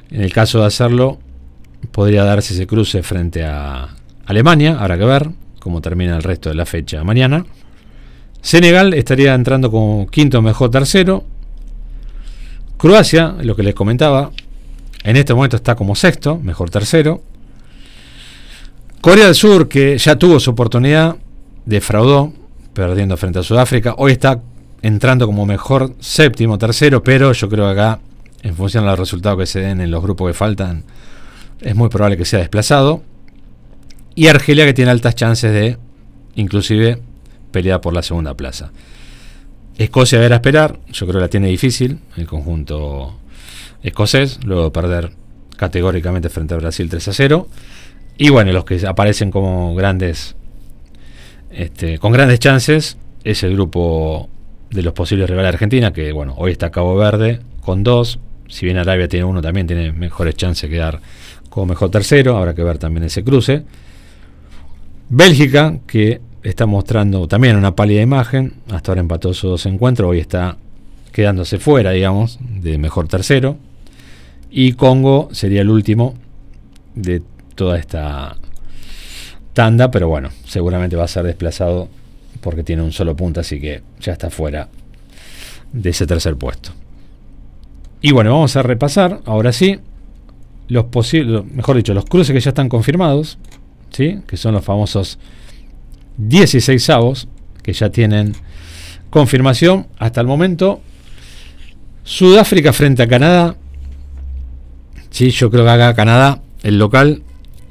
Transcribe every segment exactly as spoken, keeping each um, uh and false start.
En el caso de hacerlo, podría darse ese cruce frente a Alemania, habrá que ver cómo termina el resto de la fecha mañana. Senegal estaría entrando como quinto mejor tercero. Croacia, lo que les comentaba, en este momento está como sexto, mejor tercero. Corea del Sur, que ya tuvo su oportunidad, defraudó, perdiendo frente a Sudáfrica. Hoy está entrando como mejor séptimo, tercero, pero yo creo que acá, en función de los resultados que se den en los grupos que faltan, es muy probable que sea desplazado. Y Argelia, que tiene altas chances de, inclusive, pelear por la segunda plaza. Escocia deberá esperar, yo creo que la tiene difícil, el conjunto escocés, luego de perder categóricamente frente a Brasil tres a cero. Y bueno, los que aparecen como grandes, este, con grandes chances, es el grupo de los posibles rivales de Argentina, que bueno, hoy está Cabo Verde con dos, si bien Arabia tiene uno, también tiene mejores chances de quedar como mejor tercero, habrá que ver también ese cruce. Bélgica, que está mostrando también una pálida imagen, hasta ahora empató sus dos encuentros, hoy está quedándose fuera, digamos, de mejor tercero. Y Congo sería el último de toda esta tanda, pero bueno, seguramente va a ser desplazado porque tiene un solo punto, así que ya está fuera de ese tercer puesto. Y bueno, vamos a repasar, ahora sí, los posibles, mejor dicho, los cruces que ya están confirmados, ¿sí? Que son los famosos dieciseisavos, que ya tienen confirmación hasta el momento. Sudáfrica frente a Canadá. Sí, yo creo que acá Canadá, el local,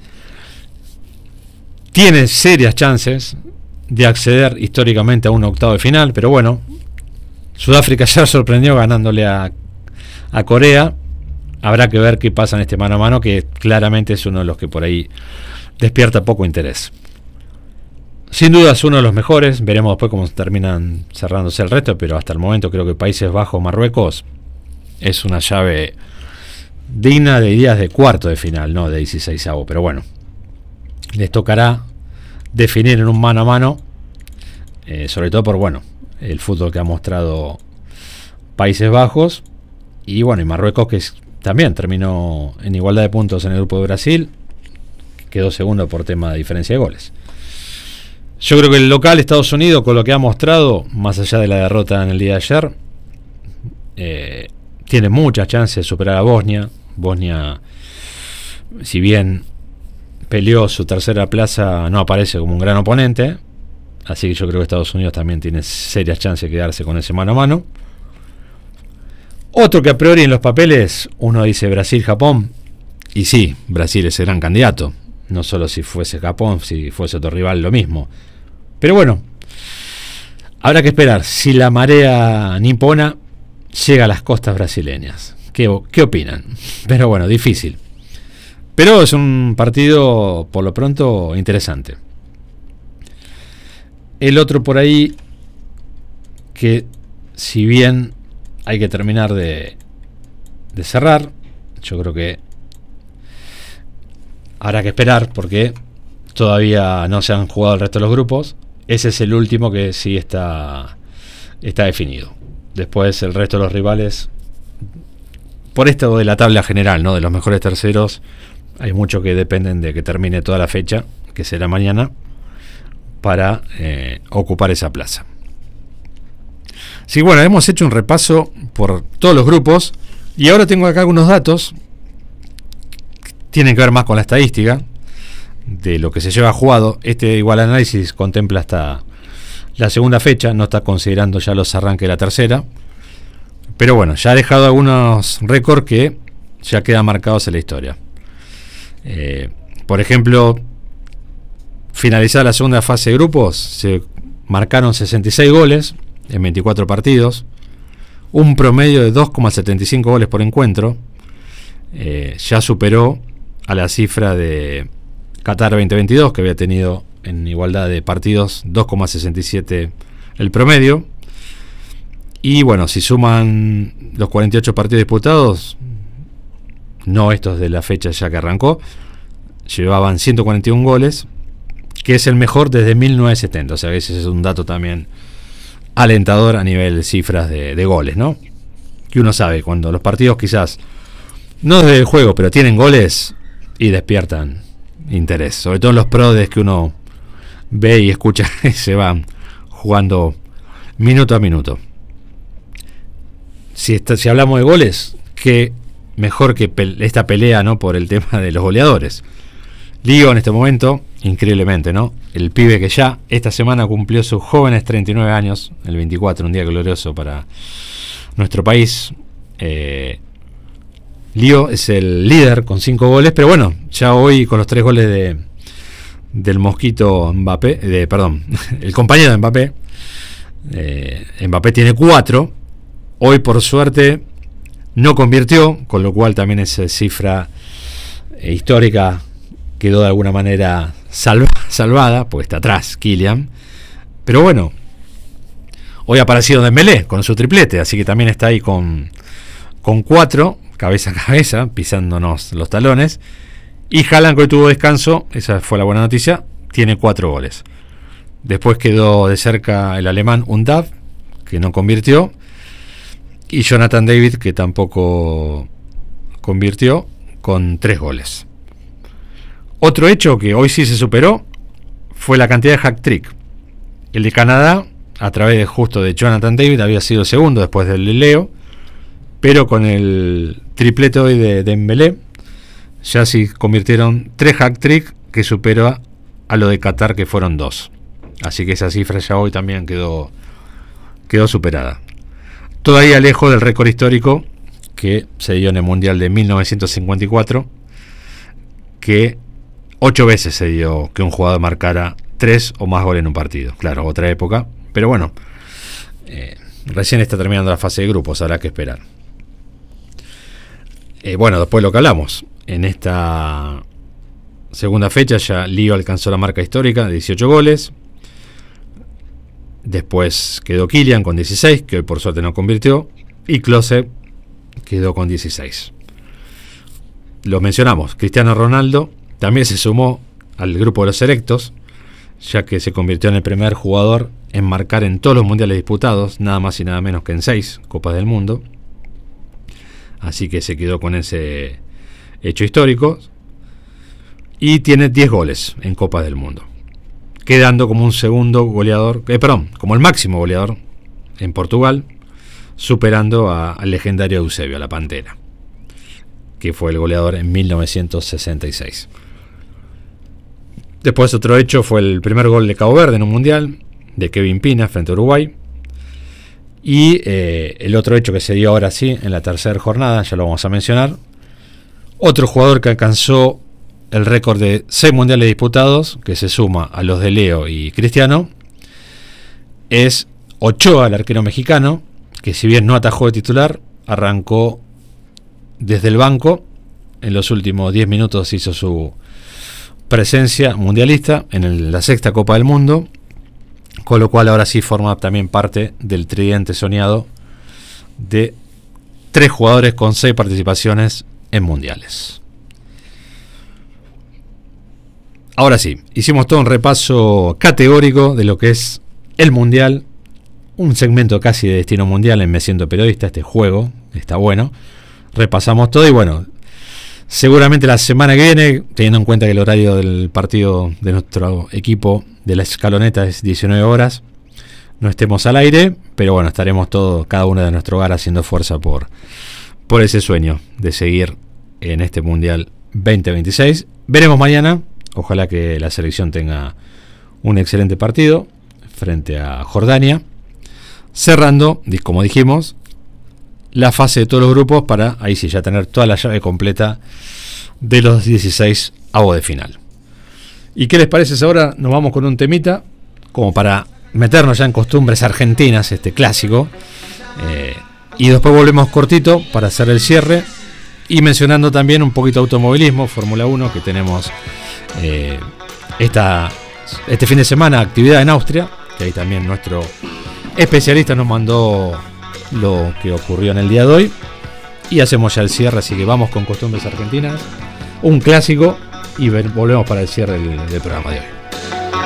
tiene serias chances de acceder históricamente a un octavo de final, pero bueno, Sudáfrica ya sorprendió ganándole a, a Corea. Habrá que ver qué pasa en este mano a mano, que claramente es uno de los que por ahí despierta poco interés. Sin duda es uno de los mejores, veremos después cómo terminan cerrándose el resto, pero hasta el momento creo que Países Bajos, Marruecos es una llave digna de ideas de cuarto de final, no de dieciseisavo, pero bueno, les tocará definir en un mano a mano, eh, sobre todo por bueno, el fútbol que ha mostrado Países Bajos, y bueno, y Marruecos, que es, también terminó en igualdad de puntos en el grupo de Brasil, quedó segundo por tema de diferencia de goles. Yo creo que el local Estados Unidos, con lo que ha mostrado, más allá de la derrota en el día de ayer, eh, tiene muchas chances de superar a Bosnia. Bosnia, si bien peleó su tercera plaza, no aparece como un gran oponente, así que yo creo que Estados Unidos también tiene serias chances de quedarse con ese mano a mano. Otro que a priori en los papeles uno dice Brasil-Japón, y sí, Brasil es el gran candidato, no solo si fuese Japón, si fuese otro rival lo mismo, pero bueno, habrá que esperar si la marea nipona llega a las costas brasileñas. ¿Qué, qué opinan? Pero bueno, difícil, pero es un partido por lo pronto interesante. El otro por ahí, que si bien hay que terminar de, de cerrar, yo creo que habrá que esperar porque todavía no se han jugado el resto de los grupos. Ese es el último que sí está, está definido. Después el resto de los rivales, por esto de la tabla general, ¿no? De los mejores terceros, hay muchos que dependen de que termine toda la fecha, que será mañana, para eh, ocupar esa plaza. Sí, bueno, hemos hecho un repaso por todos los grupos y ahora tengo acá algunos datos que tienen que ver más con la estadística de lo que se lleva jugado. Este igual análisis contempla hasta la segunda fecha, no está considerando ya los arranques de la tercera, pero bueno, ya ha dejado algunos récords que ya quedan marcados en la historia. Eh, por ejemplo, finalizada la segunda fase de grupos, se marcaron sesenta y seis goles en veinticuatro partidos, un promedio de dos coma setenta y cinco goles por encuentro. Eh, ya superó a la cifra de Qatar veinte veintidós, que había tenido en igualdad de partidos dos coma sesenta y siete el promedio. Y bueno, si suman los cuarenta y ocho partidos disputados, no estos de la fecha ya que arrancó, llevaban ciento cuarenta y uno goles, que es el mejor desde mil novecientos setenta. O sea, ese es un dato también alentador a nivel de cifras de, de goles, ¿no? Que uno sabe, cuando los partidos quizás no desde el juego, pero tienen goles y despiertan interés. Sobre todo los prodes que uno ve y escucha y se van jugando minuto a minuto. Si, está, si hablamos de goles, que mejor que pe- esta pelea, ¿no?, por el tema de los goleadores. Lío en este momento, increíblemente, ¿no? El pibe que ya esta semana cumplió sus jóvenes treinta y nueve años, el veinticuatro, un día glorioso para nuestro país. Eh, Lío es el líder con cinco goles, pero bueno, ya hoy con los tres goles de del Mosquito Mbappé, de, perdón, el compañero de Mbappé, eh, Mbappé tiene cuatro. Hoy por suerte no convirtió, con lo cual también esa cifra eh, histórica quedó de alguna manera salva, salvada, porque está atrás Kylian. Pero bueno, hoy ha aparecido Dembélé con su triplete, así que también está ahí con, con cuatro, cabeza a cabeza, pisándonos los talones. Y Haaland, que hoy tuvo descanso, esa fue la buena noticia, tiene cuatro goles. Después quedó de cerca el alemán Undav, que no convirtió, y Jonathan David, que tampoco convirtió, con tres goles. Otro hecho que hoy sí se superó fue la cantidad de hat-trick. El de Canadá, a través de justo de Jonathan David, había sido segundo después del de Leo, pero con el triplete hoy de Dembélé, ya sí convirtieron tres hat-trick, que superó a lo de Qatar, que fueron dos. Así que esa cifra ya hoy también quedó, quedó superada. Todavía lejos del récord histórico que se dio en el Mundial de mil novecientos cincuenta y cuatro, que ocho veces se dio que un jugador marcara tres o más goles en un partido. Claro, otra época, pero bueno, eh, recién está terminando la fase de grupos, habrá que esperar. Eh, bueno, después lo que hablamos, en esta segunda fecha ya Lío alcanzó la marca histórica de dieciocho goles. Después quedó Kylian con dieciséis, que hoy por suerte no convirtió, y Klose quedó con dieciséis. Los mencionamos, Cristiano Ronaldo también se sumó al grupo de los selectos, ya que se convirtió en el primer jugador en marcar en todos los mundiales disputados, nada más y nada menos que en seis Copas del Mundo. Así que se quedó con ese hecho histórico. Y tiene diez goles en Copas del Mundo, quedando como un segundo goleador, eh, perdón, como el máximo goleador en Portugal, superando a, al legendario Eusebio, a la Pantera, que fue el goleador en mil novecientos sesenta y seis. Después otro hecho fue el primer gol de Cabo Verde en un mundial, de Kevin Pina frente a Uruguay. Y eh, el otro hecho que se dio ahora sí, en la tercera jornada, ya lo vamos a mencionar. Otro jugador que alcanzó el récord de seis mundiales disputados, que se suma a los de Leo y Cristiano, es Ochoa, el arquero mexicano, que si bien no atajó de titular, arrancó desde el banco. En los últimos diez minutos hizo su presencia mundialista en el, la sexta Copa del Mundo, con lo cual ahora sí forma también parte del tridente soñado de tres jugadores con seis participaciones en mundiales. Ahora sí, hicimos todo un repaso categórico de lo que es el mundial, un segmento casi de destino mundial en Me Siento Periodista, este juego, está bueno. Repasamos todo y bueno, seguramente la semana que viene, teniendo en cuenta que el horario del partido de nuestro equipo de la escaloneta es diecinueve horas, no estemos al aire, pero bueno, estaremos todos, cada uno de nuestro hogar, haciendo fuerza por, por ese sueño de seguir en este mundial veinte veintiséis. Veremos mañana. Ojalá que la selección tenga un excelente partido frente a Jordania, cerrando, como dijimos, la fase de todos los grupos para ahí sí ya tener toda la llave completa de los dieciséis avos de final. ¿Y qué les parece si ahora nos vamos con un temita como para meternos ya en costumbres argentinas, este clásico, eh, y después volvemos cortito para hacer el cierre y mencionando también un poquito de automovilismo, Fórmula uno, que tenemos Eh, esta, este fin de semana actividad en Austria, que ahí también nuestro especialista nos mandó lo que ocurrió en el día de hoy, y hacemos ya el cierre, así que vamos con costumbres argentinas, un clásico, y volvemos para el cierre del, del programa de hoy.